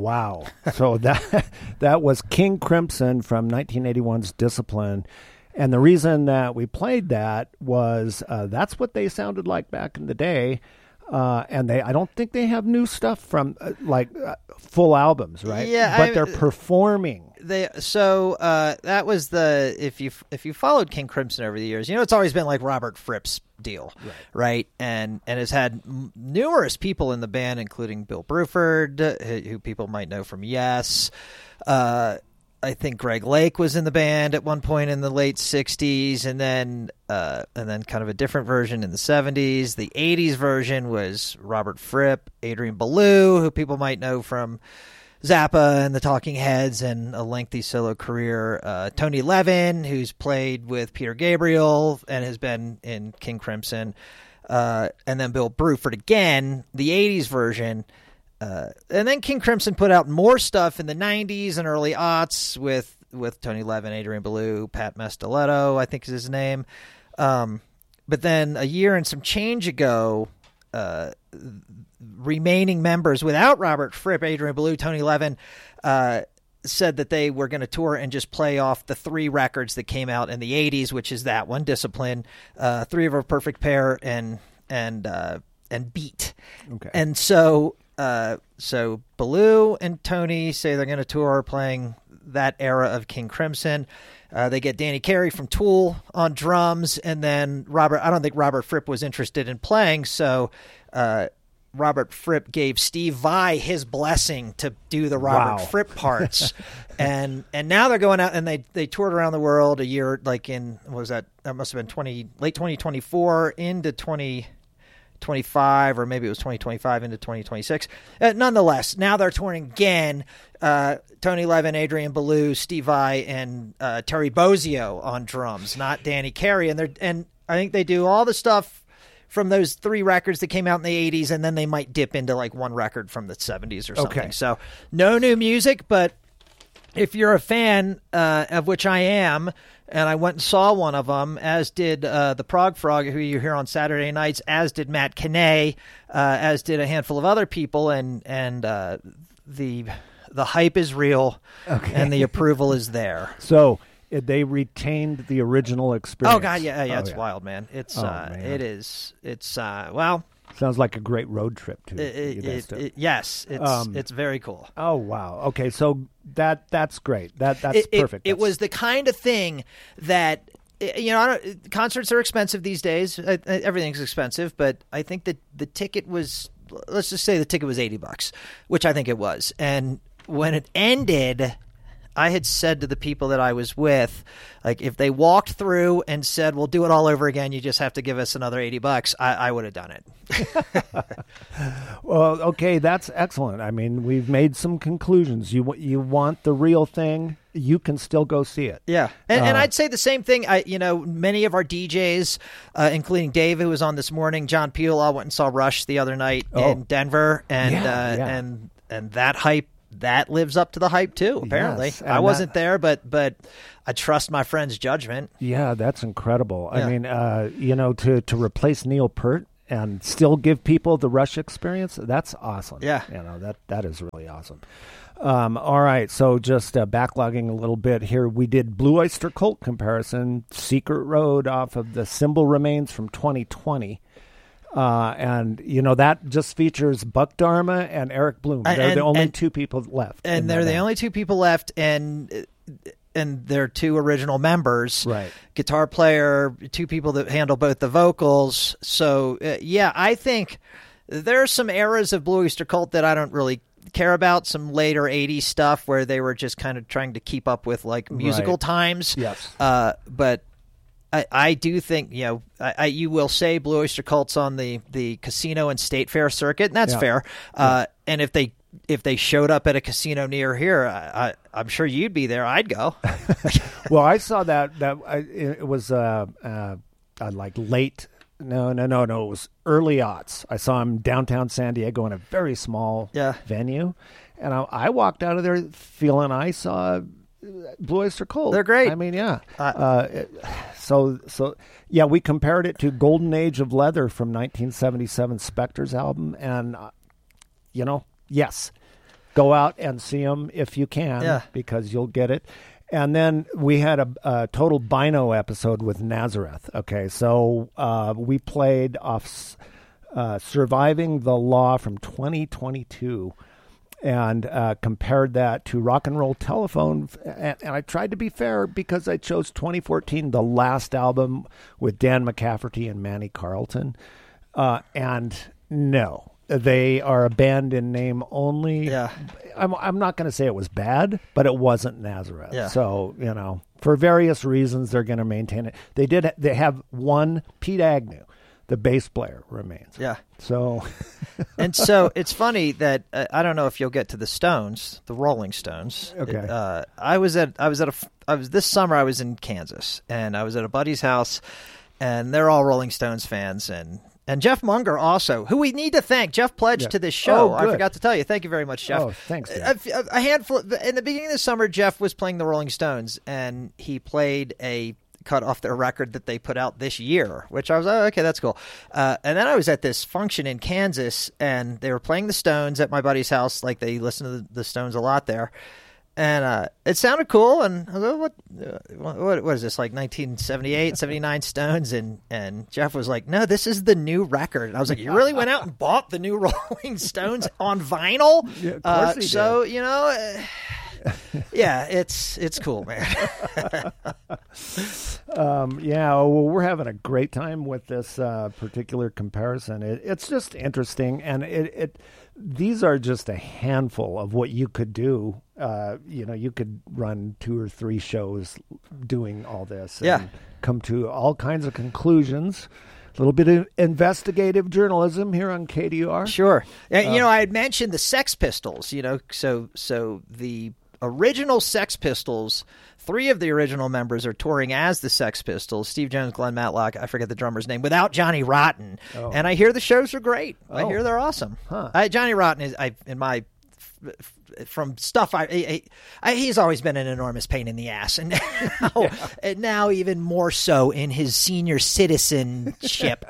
wow. So that was King Crimson from 1981's Discipline. And the reason that we played that was that's what they sounded like back in the day. And I don't think they have new stuff from full albums, right? Yeah, but they're performing. That was if you followed King Crimson over the years, it's always been like Robert Fripp's deal, right? And has had numerous people in the band, including Bill Bruford, who people might know from Yes. I think Greg Lake was in the band at one point in the late 60s, and then kind of a different version in the 70s. The 80s version was Robert Fripp, Adrian Belew, who people might know from Zappa and the Talking Heads and a lengthy solo career. Tony Levin, who's played with Peter Gabriel and has been in King Crimson. And then Bill Bruford again, the 80s version. And then King Crimson put out more stuff in the 90s and early aughts with Tony Levin, Adrian Belew, Pat Mescaletto, I think is his name. But then a year and some change ago, remaining members without Robert Fripp, Adrian Belew, Tony Levin, said that they were going to tour and just play off the 3 records that came out in the 80s, which is that one, Discipline, Three of a Perfect Pair, and Beat. Okay. And so Belew and Tony say they're going to tour playing that era of King Crimson. They get Danny Carey from Tool on drums, and then I don't think Robert Fripp was interested in playing, so Robert Fripp gave Steve Vai his blessing to do the Robert Fripp parts. and now they're going out, and they toured around the world a year, like in, what was that must have been late 2024 into 2025, or maybe it was 2025 into 2026. Nonetheless, now they're touring again. Tony Levin, Adrian Belew, Steve Vai, and Terry Bozzio on drums, not Danny Carey. And I think they do all the stuff from those 3 records that came out in the 80s, and then they might dip into like one record from the 70s or something. Okay. So no new music, but if you're a fan, of which I am, and I went and saw one of them, as did the Prog Frog, who you hear on Saturday nights, as did Matt Kinney, as did a handful of other people, and the hype is real, and the approval is there. So they retained the original experience. Oh God, yeah, it's wild, man. It's it is. It's well. Sounds like a great road trip too. Yes, it's very cool. Oh wow. Okay, so that's great. That's perfect. It was the kind of thing that concerts are expensive these days. Everything's expensive, but I think that the ticket was, let's just say the ticket was $80, which I think it was. And when it ended, I had said to the people that I was with, like, if they walked through and said, we'll do it all over again, you just have to give us another $80, I would have done it. Well, okay, that's excellent. I mean, we've made some conclusions. You want the real thing, you can still go see it. Yeah. And I'd say the same thing. Many of our DJs, including Dave, who was on this morning, John Peel, all went and saw Rush the other night in Denver, and that hype, that lives up to the hype too, apparently. Yes, I wasn't there, but I trust my friend's judgment. Yeah, that's incredible. Yeah. I mean, to replace Neil Peart and still give people the Rush experience, that's awesome. Yeah. That is really awesome. All right, so just backlogging a little bit here. We did Blue Oyster Cult comparison, Secret Road off of the Symbol Remains from 2020. And that just features Buck Dharma and Eric Bloom. They're the only 2 people left. And they're the only 2 people left, and they're 2 original members. Right. Guitar player, 2 people that handle both the vocals. So, I think there are some eras of Blue Oyster Cult that I don't really care about, some later 80s stuff where they were just kind of trying to keep up with, like, musical times. Yes. But I do think, you will say Blue Oyster Cult's on the casino and state fair circuit, and that's fair. And if they showed up at a casino near here, I'm sure you'd be there. I'd go. Well, I saw that it was like late. No. It was early aughts. I saw him downtown San Diego in a very small venue, and I walked out of there feeling I saw Blue Oyster Cult. They're great. I mean, yeah. So we compared it to Golden Age of Leather from 1977 Spector's album, and yes. Go out and see them if you can, Yeah. because you'll get it. And then we had a total Bino episode with Nazareth. Okay, so we played off Surviving the Law from 2022 and compared that to Rock and Roll Telephone. And I tried to be fair because I chose 2014, the last album with Dan McCafferty and Manny Carlton. And no, they are a band in name only. Yeah. I'm not going to say it was bad, but it wasn't Nazareth. Yeah. So, for various reasons, they're going to maintain it. They have one Pete Agnew, the bass player, remains. Yeah. So, and so it's funny that I don't know if you'll get to the Stones, the Rolling Stones. Okay. This summer I was in Kansas, and I was at a buddy's house, and they're all Rolling Stones fans, and Jeff Munger also, who we need to thank. Jeff pledged to this show. I forgot to tell you. Thank you very much, Jeff. Oh, thanks, Jeff. A handful in the beginning of the summer, Jeff was playing the Rolling Stones, and he played a cut off their record that they put out this year, which I was okay, that's cool. And then I was at this function in Kansas, and they were playing the Stones at my buddy's house. Like, they listen to the Stones a lot there. And it sounded cool, and I was like, what is this, like 1978, 79 Stones? And Jeff was like, no, this is the new record. And I was like, you really went out and bought the new Rolling Stones on vinyl? Yeah, of course he did. So, yeah, it's cool, man. Well, we're having a great time with this particular comparison. It's just interesting, and these are just a handful of what you could do. You could run 2 or 3 shows doing all this and come to all kinds of conclusions. A little bit of investigative journalism here on KDUR. Sure. I had mentioned the Sex Pistols, so the original Sex Pistols, 3 of the original members are touring as the Sex Pistols: Steve Jones, Glenn Matlock, I forget the drummer's name, without Johnny Rotten. Oh. And I hear the shows are great. I hear they're awesome. Huh. Johnny Rotten is, from stuff he's always been an enormous pain in the ass, and now even more so in his senior citizenship.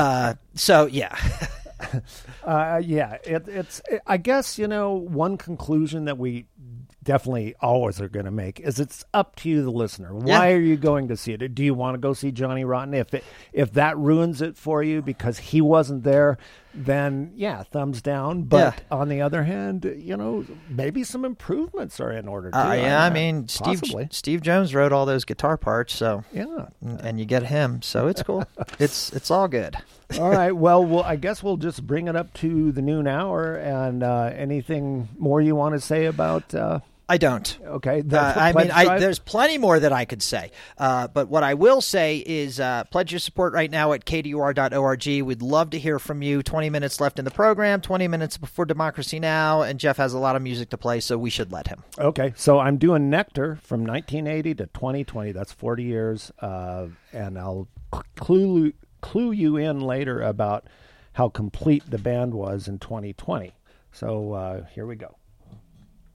It's I guess one conclusion that we definitely always are going to make is it's up to you, the listener. Why are you going to see it? Do you want to go see Johnny Rotten? If that ruins it for you because he wasn't there, then thumbs down. But on the other hand, maybe some improvements are in order. Steve Jones wrote all those guitar parts, so and you get him, so it's cool. It's all good. All right. Well, I guess we'll just bring it up to the noon hour. And anything more you want to say about? I don't. Okay. There's plenty more that I could say. But what I will say is pledge your support right now at kdur.org. We'd love to hear from you. 20 minutes left in the program, 20 minutes before Democracy Now!, and Jeff has a lot of music to play, so we should let him. Okay. So I'm doing Nectar from 1980 to 2020. That's 40 years. And I'll clue you in later about how complete the band was in 2020. So here we go.